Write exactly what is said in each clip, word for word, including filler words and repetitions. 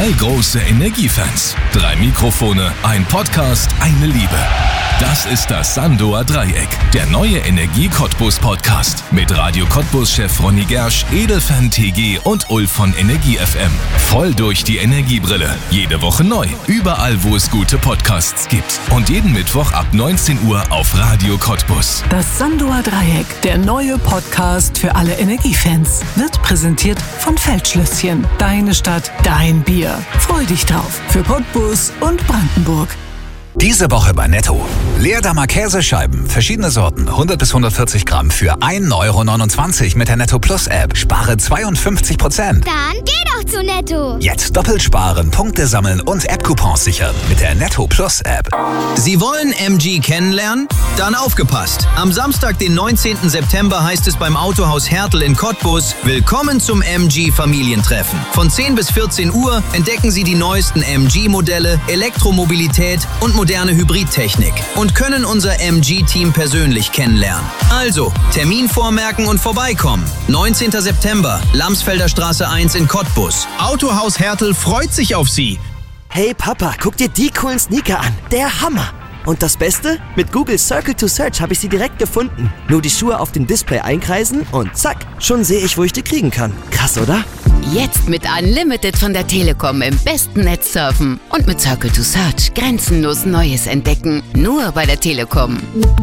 Drei große Energiefans, drei Mikrofone, ein Podcast, eine Liebe. Das ist das Sandoer Dreieck, der neue Energie-Cottbus-Podcast mit Radio Cottbus-Chef Ronny Gersch, Edelfan T G und Ulf von Energie F M. Voll durch die Energiebrille. Jede Woche neu, überall, wo es gute Podcasts gibt. Und jeden Mittwoch ab neunzehn Uhr auf Radio Cottbus. Das Sandoer Dreieck, der neue Podcast für alle Energiefans, wird präsentiert von Feldschlösschen. Deine Stadt, dein Bier. Freu dich drauf. Für Cottbus und Brandenburg. Diese Woche bei Netto. Leerdammer Käsescheiben, verschiedene Sorten, hundert bis hundertvierzig Gramm für ein Euro neunundzwanzig mit der Netto Plus App. Spare zweiundfünfzig Prozent. Dann geh doch zu Netto. Jetzt doppelt sparen, Punkte sammeln und App-Coupons sichern mit der Netto Plus App. Sie wollen M G kennenlernen? Dann aufgepasst. Am Samstag, den neunzehnten September, heißt es beim Autohaus Hertel in Cottbus: Willkommen zum M G Familientreffen. Von zehn bis vierzehn Uhr entdecken Sie die neuesten M G-Modelle, Elektromobilität und moderne Hybridtechnik und können unser M G-Team persönlich kennenlernen. Also, Termin vormerken und vorbeikommen. neunzehnten September, Lamsfelder Straße eins in Cottbus. Autohaus Hertel freut sich auf Sie. Hey Papa, guck dir die coolen Sneaker an. Der Hammer! Und das Beste? Mit Google Circle to Search habe ich sie direkt gefunden. Nur die Schuhe auf dem Display einkreisen und zack, schon sehe ich, wo ich die kriegen kann. Krass, oder? Jetzt mit Unlimited von der Telekom im besten Netz surfen und mit Circle to Search grenzenlos Neues entdecken. Nur bei der Telekom.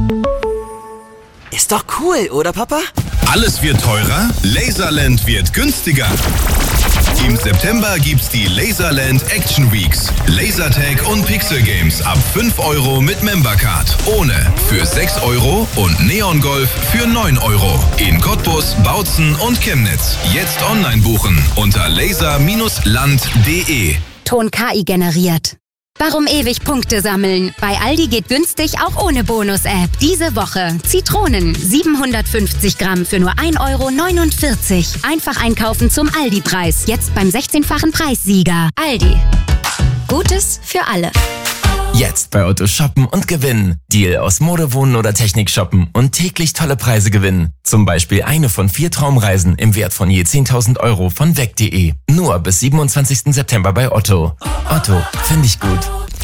Ist doch cool, oder Papa? Alles wird teurer, Laserland wird günstiger. Im September gibt's die Laserland Action Weeks. Lasertag und Pixel Games ab fünf Euro mit Membercard. Ohne für sechs Euro und Neon Golf für neun Euro. In Cottbus, Bautzen und Chemnitz. Jetzt online buchen unter laser Bindestrich land Punkt de. Ton K I generiert. Warum ewig Punkte sammeln? Bei Aldi geht günstig auch ohne Bonus-App. Diese Woche Zitronen siebenhundertfünfzig Gramm für nur ein Euro neunundvierzig. Einfach einkaufen zum Aldi-Preis. Jetzt beim sechzehnfachen Preissieger. Aldi. Gutes für alle. Jetzt bei Otto shoppen und gewinnen. Deal aus Mode, Wohnen oder Technik shoppen und täglich tolle Preise gewinnen. Zum Beispiel eine von vier Traumreisen im Wert von je zehntausend Euro von weg punkt de. Nur bis siebenundzwanzigsten September bei Otto. Otto, finde ich gut.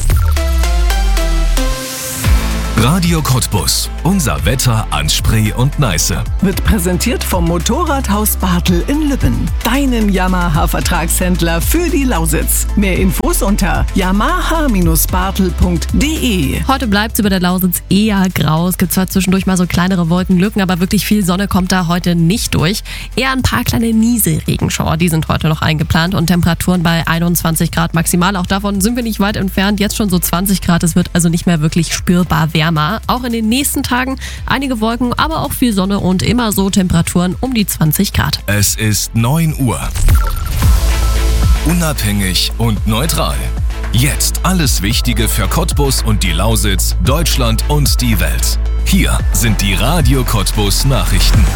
Radio Cottbus. Unser Wetter an Spree und Neiße. Wird präsentiert vom Motorradhaus Bartel in Lübben. Deinem Yamaha-Vertragshändler für die Lausitz. Mehr Infos unter yamaha Bindestrich bartel Punkt de. Heute bleibt es über der Lausitz eher grau. Es gibt zwar zwischendurch mal so kleinere Wolkenlücken, aber wirklich viel Sonne kommt da heute nicht durch. Eher ein paar kleine Nieselregenschauer, die sind heute noch eingeplant und Temperaturen bei einundzwanzig Grad maximal. Auch davon sind wir nicht weit entfernt. Jetzt schon so zwanzig Grad. Es wird also nicht mehr wirklich spürbar wärmer. Auch in den nächsten Tagen einige Wolken, aber auch viel Sonne und immer so Temperaturen um die zwanzig Grad. Es ist neun Uhr. Unabhängig und neutral. Jetzt alles Wichtige für Cottbus und die Lausitz, Deutschland und die Welt. Hier sind die Radio Cottbus Nachrichten.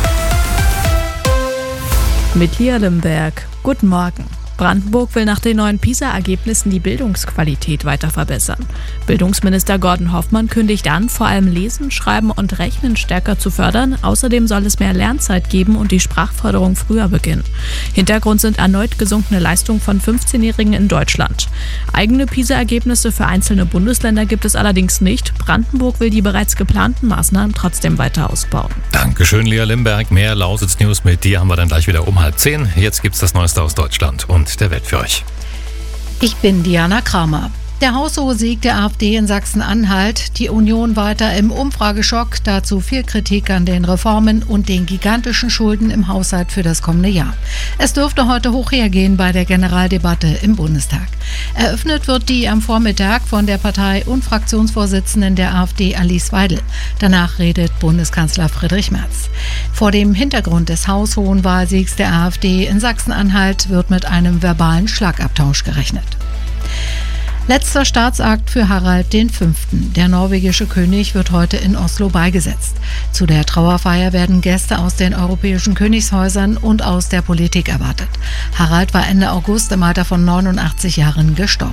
Mit Lia Limberg. Guten Morgen. Brandenburg will nach den neuen PISA-Ergebnissen die Bildungsqualität weiter verbessern. Bildungsminister Gordon Hoffmann kündigt an, vor allem Lesen, Schreiben und Rechnen stärker zu fördern. Außerdem soll es mehr Lernzeit geben und die Sprachförderung früher beginnen. Hintergrund sind erneut gesunkene Leistungen von fünfzehnjährigen in Deutschland. Eigene PISA-Ergebnisse für einzelne Bundesländer gibt es allerdings nicht. Brandenburg will die bereits geplanten Maßnahmen trotzdem weiter ausbauen. Dankeschön, Lia Limberg. Mehr Lausitz-News mit dir haben wir dann gleich wieder um halb zehn. Jetzt gibt's das Neueste aus Deutschland und der Welt für euch. Ich bin Diana Kramer. Der haushohe Sieg der AfD in Sachsen-Anhalt, die Union weiter im Umfrageschock, dazu viel Kritik an den Reformen und den gigantischen Schulden im Haushalt für das kommende Jahr. Es dürfte heute hoch hergehen bei der Generaldebatte im Bundestag. Eröffnet wird die am Vormittag von der Partei- und Fraktionsvorsitzenden der AfD Alice Weidel. Danach redet Bundeskanzler Friedrich Merz. Vor dem Hintergrund des haushohen Wahlsiegs der AfD in Sachsen-Anhalt wird mit einem verbalen Schlagabtausch gerechnet. Letzter Staatsakt für Harald der Fünfte. Der norwegische König wird heute in Oslo beigesetzt. Zu der Trauerfeier werden Gäste aus den europäischen Königshäusern und aus der Politik erwartet. Harald war Ende August im Alter von neunundachtzig Jahren gestorben.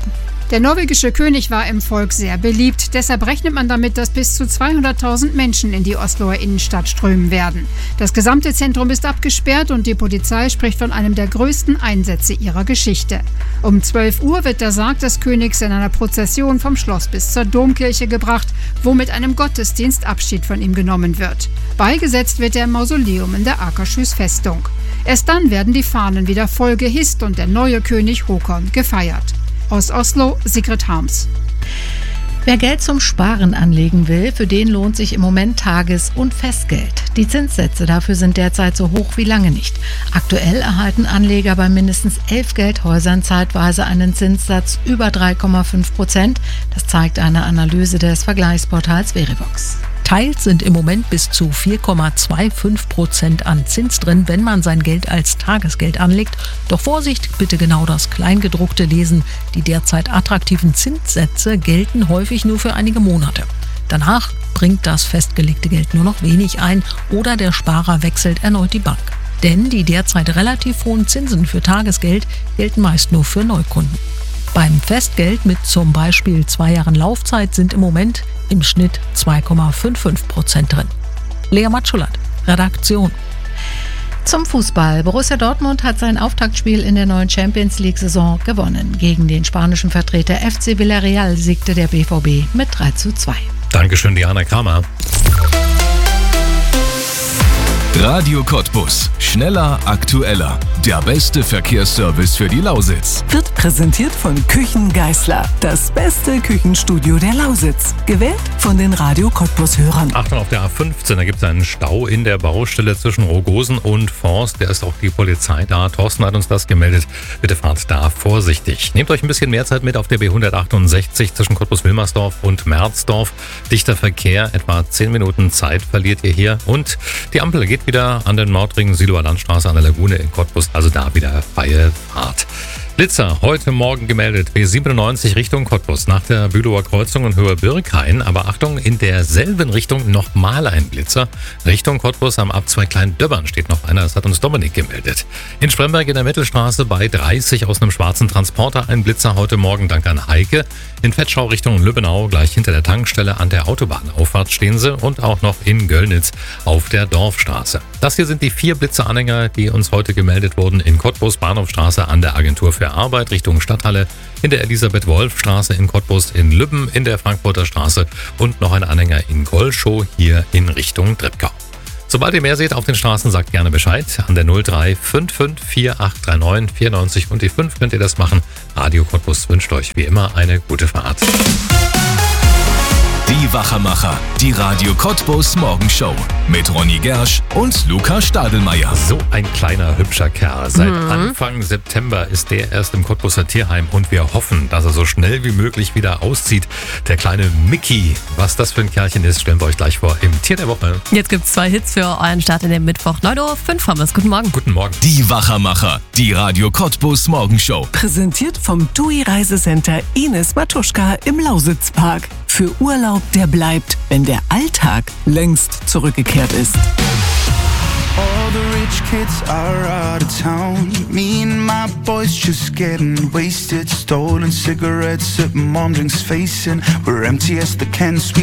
Der norwegische König war im Volk sehr beliebt. Deshalb rechnet man damit, dass bis zu zweihunderttausend Menschen in die Osloer Innenstadt strömen werden. Das gesamte Zentrum ist abgesperrt und die Polizei spricht von einem der größten Einsätze ihrer Geschichte. Um zwölf Uhr wird der Sarg des Königs in einer Prozession vom Schloss bis zur Domkirche gebracht, wo mit einem Gottesdienst Abschied von ihm genommen wird. Beigesetzt wird er im Mausoleum in der Akershus Festung. Erst dann werden die Fahnen wieder voll gehisst und der neue König Håkon gefeiert. Aus Oslo, Sigrid Harms. Wer Geld zum Sparen anlegen will, für den lohnt sich im Moment Tages- und Festgeld. Die Zinssätze dafür sind derzeit so hoch wie lange nicht. Aktuell erhalten Anleger bei mindestens elf Geldhäusern zeitweise einen Zinssatz über drei Komma fünf Prozent. Das zeigt eine Analyse des Vergleichsportals Verivox. Teils sind im Moment bis zu vier Komma fünfundzwanzig Prozent an Zins drin, wenn man sein Geld als Tagesgeld anlegt. Doch Vorsicht, bitte genau das Kleingedruckte lesen. Die derzeit attraktiven Zinssätze gelten häufig nur für einige Monate. Danach bringt das festgelegte Geld nur noch wenig ein oder der Sparer wechselt erneut die Bank. Denn die derzeit relativ hohen Zinsen für Tagesgeld gelten meist nur für Neukunden. Beim Festgeld mit zum Beispiel zwei Jahren Laufzeit sind im Moment im Schnitt zwei Komma fünfundfünfzig Prozent drin. Lea Matschulat, Redaktion. Zum Fußball. Borussia Dortmund hat sein Auftaktspiel in der neuen Champions-League-Saison gewonnen. Gegen den spanischen Vertreter F C Villarreal siegte der B V B mit drei zu zwei. Dankeschön, Diana Kramer. Radio Cottbus. Schneller, aktueller. Der beste Verkehrsservice für die Lausitz. Wird präsentiert von Küchen Geisler. Das beste Küchenstudio der Lausitz. Gewählt von den Radio Cottbus-Hörern. Achtung auf der A fünfzehn, da gibt es einen Stau in der Baustelle zwischen Rogosen und Forst. Da ist auch die Polizei da. Thorsten hat uns das gemeldet. Bitte fahrt da vorsichtig. Nehmt euch ein bisschen mehr Zeit mit auf der B hundertachtundsechzig zwischen Cottbus-Wilmersdorf und Merzdorf. Dichter Verkehr, etwa zehn Minuten Zeit verliert ihr hier. Und die Ampel geht wieder an den Mautring, Siloer Landstraße an der Lagune in Cottbus, also da wieder freie Fahrt. Blitzer, heute Morgen gemeldet, B siebenundneunzig Richtung Cottbus, nach der Bülower Kreuzung und Höhe Birkhain. Aber Achtung, in derselben Richtung nochmal ein Blitzer. Richtung Cottbus am Abzweig Klein-Döbbern steht noch einer, das hat uns Dominik gemeldet. In Spremberg in der Mittelstraße bei dreißig aus einem schwarzen Transporter ein Blitzer heute Morgen, dank an Heike. In Vetschau Richtung Lübbenau, gleich hinter der Tankstelle an der Autobahnauffahrt stehen sie und auch noch in Göllnitz auf der Dorfstraße. Das hier sind die vier Blitzeranhänger, die uns heute gemeldet wurden in Cottbus, Bahnhofstraße an der Agentur für Arbeit Richtung Stadthalle, in der Elisabeth-Wolf-Straße in Cottbus, in Lübben, in der Frankfurter Straße und noch ein Anhänger in Golschow hier in Richtung Treppkau. Sobald ihr mehr seht auf den Straßen, sagt gerne Bescheid. An der null drei fünf fünf vier acht drei neun vier neun und die fünf könnt ihr das machen. Radio Cottbus wünscht euch wie immer eine gute Fahrt. Die Wachermacher, die Radio Cottbus Morgenshow mit Ronny Gersch und Luca Stadelmeier. So ein kleiner, hübscher Kerl. Seit Mhm. Anfang September ist der erst im Cottbuser Tierheim und wir hoffen, dass er so schnell wie möglich wieder auszieht. Der kleine Mickey. Was das für ein Kerlchen ist, stellen wir euch gleich vor im Tier der Woche. Jetzt gibt's zwei Hits für euren Start in den Mittwoch. neun Uhr fünf haben wir's. Guten Morgen. Guten Morgen. Die Wachermacher, die Radio Cottbus Morgenshow. Präsentiert vom T U I Reisecenter Ines Matuschka im Lausitzpark. Für Urlaub, der bleibt, wenn der Alltag längst zurückgekehrt ist. All the rich kids are out of town. Me and my boys just getting wasted. Stolen cigarettes at mom drinks facing. We're empty as the cans.